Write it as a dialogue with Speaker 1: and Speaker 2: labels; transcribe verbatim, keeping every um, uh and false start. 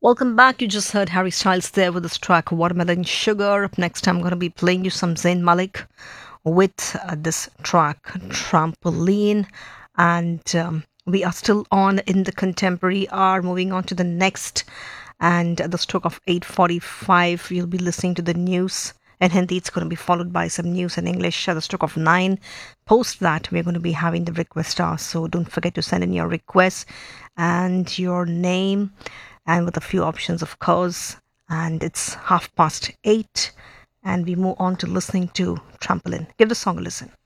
Speaker 1: Welcome back. You just heard Harry Styles there with this track Watermelon Sugar. Up next, I'm going to be playing you some Zayn Malik with uh, this track Trampoline. And um, we are still on in the contemporary hour, moving on to the next. And at the stroke of eight forty-five, you'll be listening to the news. In Hindi, it's going to be followed by some news in English at the stroke of nine. Post that, we're going to be having the request hour. So don't forget to send in your requests and your name, and with a few options, of course. And it's half past eight, and we move on to listening to Trampoline. Give the song a listen.